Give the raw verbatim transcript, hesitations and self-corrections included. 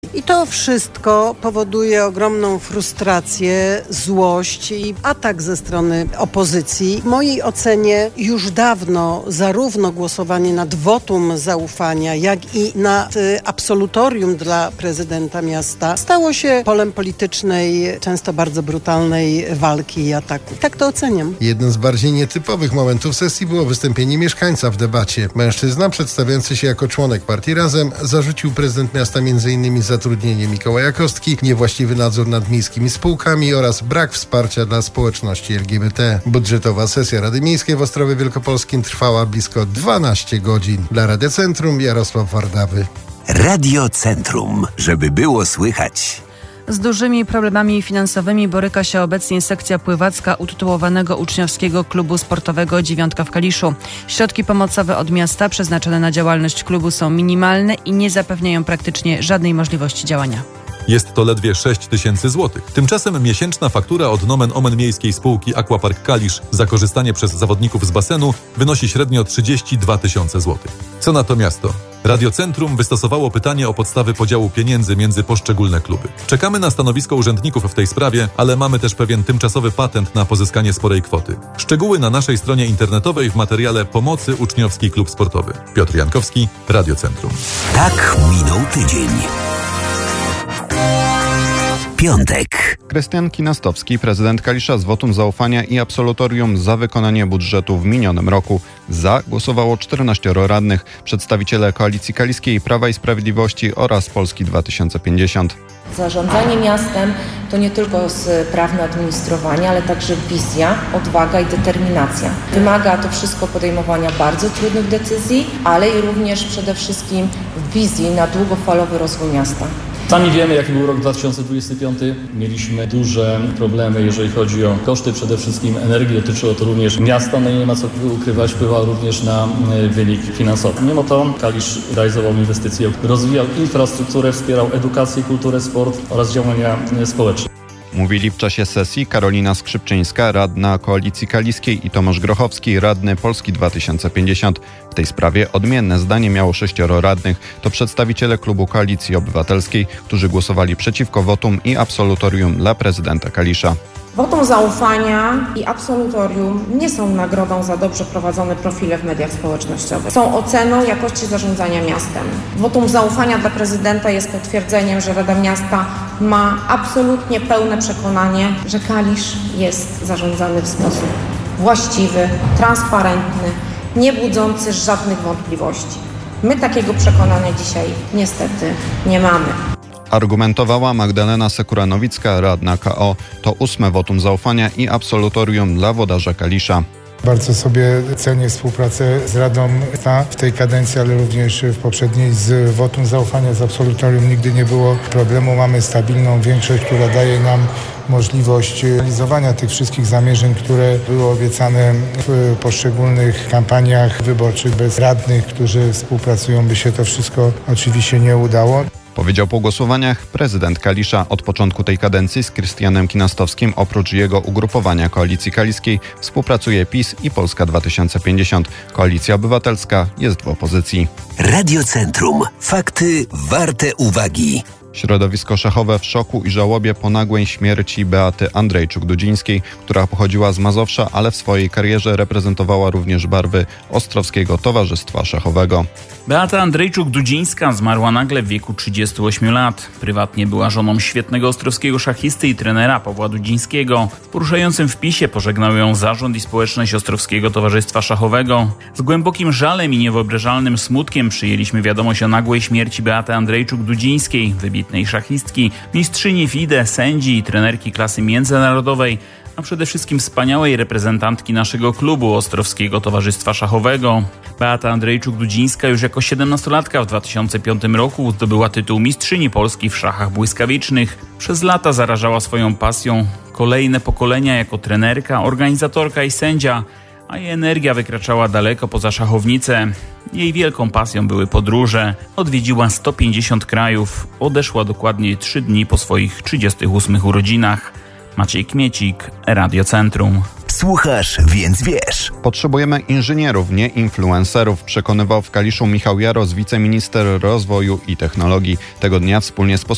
I to wszystko powoduje ogromną frustrację, złość i atak ze strony opozycji. W mojej ocenie już dawno zarówno głosowanie nad wotum zaufania, jak i nad absolutorium dla prezydenta miasta stało się polem politycznej, często bardzo brutalnej walki i ataku. Tak to oceniam. Jednym z bardziej nietypowych momentów sesji było wystąpienie mieszkańca w debacie. Mężczyzna, przedstawiający się jako członek partii Razem, zarzucił prezydent miasta między innymi zatrudnienie Mikołaja Kostki, niewłaściwy nadzór nad miejskimi spółkami oraz brak wsparcia dla społeczności L G B T. Budżetowa sesja Rady Miejskiej w Ostrowie Wielkopolskim trwała blisko dwanaście godzin. Dla Radia Centrum Jarosław Wardawy. Radio Centrum, żeby było słychać. Z dużymi problemami finansowymi boryka się obecnie sekcja pływacka utytułowanego uczniowskiego klubu sportowego Dziewiątka w Kaliszu. Środki pomocowe od miasta przeznaczone na działalność klubu są minimalne i nie zapewniają praktycznie żadnej możliwości działania. Jest to ledwie sześć tysięcy złotych. Tymczasem miesięczna faktura od nomen omen miejskiej spółki Aquapark Kalisz za korzystanie przez zawodników z basenu wynosi średnio trzydzieści dwa tysiące złotych. Co na to miasto? Radio Centrum wystosowało pytanie o podstawy podziału pieniędzy między poszczególne kluby. Czekamy na stanowisko urzędników w tej sprawie, ale mamy też pewien tymczasowy patent na pozyskanie sporej kwoty. Szczegóły na naszej stronie internetowej w materiale Pomocy Uczniowski Klub Sportowy. Piotr Jankowski, Radio Centrum. Tak minął tydzień. Piątek. Krystian Kinastowski, prezydent Kalisza, z wotum zaufania i absolutorium za wykonanie budżetu w minionym roku. Za głosowało czternaścioro radnych, przedstawiciele Koalicji Kaliskiej, Prawa i Sprawiedliwości oraz Polski dwa tysiące pięćdziesiąt. Zarządzanie miastem to nie tylko sprawne administrowanie, ale także wizja, odwaga i determinacja. Wymaga to wszystko podejmowania bardzo trudnych decyzji, ale i również przede wszystkim wizji na długofalowy rozwój miasta. Sami wiemy, jaki był rok dwa tysiące dwudziesty piąty. Mieliśmy duże problemy, jeżeli chodzi o koszty, przede wszystkim energii. Dotyczyło to również miasta, no i nie ma co ukrywać, wpływało również na wynik finansowy. Mimo to Kalisz realizował inwestycje, rozwijał infrastrukturę, wspierał edukację, kulturę, sport oraz działania społeczne. Mówili w czasie sesji Karolina Skrzypczyńska, radna Koalicji Kaliskiej, i Tomasz Grochowski, radny Polski dwa tysiące pięćdziesiąt. W tej sprawie odmienne zdanie miało sześcioro radnych. To przedstawiciele klubu Koalicji Obywatelskiej, którzy głosowali przeciwko wotum i absolutorium dla prezydenta Kalisza. Wotum zaufania i absolutorium nie są nagrodą za dobrze prowadzone profile w mediach społecznościowych. Są oceną jakości zarządzania miastem. Wotum zaufania dla prezydenta jest potwierdzeniem, że Rada Miasta ma absolutnie pełne przekonanie, że Kalisz jest zarządzany w sposób właściwy, transparentny, nie budzący żadnych wątpliwości. My takiego przekonania dzisiaj niestety nie mamy. Argumentowała Magdalena Sekuranowicka, radna K O. To ósme wotum zaufania i absolutorium dla włodarza Kalisza. Bardzo sobie cenię współpracę z Radą w tej kadencji, ale również w poprzedniej. Z wotum zaufania, z absolutorium nigdy nie było problemu. Mamy stabilną większość, która daje nam możliwość realizowania tych wszystkich zamierzeń, które były obiecane w poszczególnych kampaniach wyborczych. Bez radnych, którzy współpracują, by się to wszystko oczywiście nie udało. Powiedział po głosowaniach prezydent Kalisza. Od początku tej kadencji z Krystianem Kinastowskim, oprócz jego ugrupowania Koalicji Kaliskiej, współpracuje PiS i Polska dwa tysiące pięćdziesiąt. Koalicja Obywatelska jest w opozycji. Radio Centrum. Fakty warte uwagi. Środowisko szachowe w szoku i żałobie po nagłej śmierci Beaty Andrejczuk-Dudzińskiej, która pochodziła z Mazowsza, ale w swojej karierze reprezentowała również barwy Ostrowskiego Towarzystwa Szachowego. Beata Andrejczuk-Dudzińska zmarła nagle w wieku trzydziestu ośmiu lat. Prywatnie była żoną świetnego ostrowskiego szachisty i trenera Pawła Dudzińskiego. W poruszającym wpisie pożegnał ją zarząd i społeczność Ostrowskiego Towarzystwa Szachowego. Z głębokim żalem i niewyobrażalnym smutkiem przyjęliśmy wiadomość o nagłej śmierci Beaty Andrejczuk-Dudzińskiej, wybitnej szachistkini, mistrzyni F I D E, sędzi i trenerki klasy międzynarodowej, a przede wszystkim wspaniałej reprezentantki naszego klubu Ostrowskiego Towarzystwa Szachowego. Beata Andrejczuk-Dudzińska już jako siedemnastolatka w dwa tysiące piątym roku zdobyła tytuł mistrzyni Polski w szachach błyskawicznych. Przez lata zarażała swoją pasją kolejne pokolenia jako trenerka, organizatorka i sędzia, a jej energia wykraczała daleko poza szachownicę. Jej wielką pasją były podróże. Odwiedziła sto pięćdziesiąt krajów. Odeszła dokładnie trzy dni po swoich trzydziestych ósmych urodzinach. Maciej Kmiecik, Radio Centrum. Słuchasz, więc wiesz. Potrzebujemy inżynierów, nie influencerów, przekonywał w Kaliszu Michał Jaros, wiceminister rozwoju i technologii. Tego dnia wspólnie z posłem